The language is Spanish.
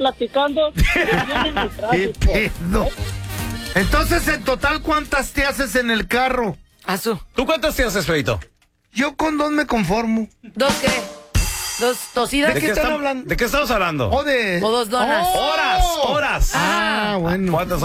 platicando. ¿Qué pedo? Entonces, en total, ¿cuántas te haces en el carro? ¿Tú cuántas te haces, Feito? Yo con 2 me conformo. ¿2 qué? ¿2 tosidas? ¿De qué están hablando? ¿De qué estamos hablando? O de... ¿O 2 donas? ¡Horas! Ah, bueno. ¿Cuántas